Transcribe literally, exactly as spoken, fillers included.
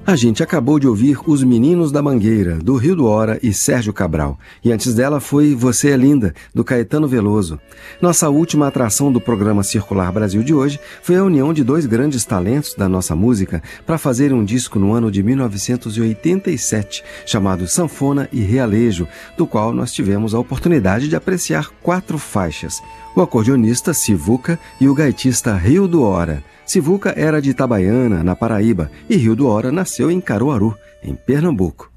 A gente acabou de ouvir Os Meninos da Mangueira, do Rio do Hora e Sérgio Cabral. E antes dela foi Você é Linda, do Caetano Veloso. Nossa última atração do programa Circular Brasil de hoje foi a união de dois grandes talentos da nossa música para fazer um disco no ano de mil novecentos e oitenta e sete, chamado Sanfona e Realejo, do qual nós tivemos a oportunidade de apreciar quatro faixas. O acordeonista Sivuca e o gaitista Rio do Hora. Sivuca era de Itabaiana, na Paraíba, e Rio do Hora nasceu em Caruaru, em Pernambuco.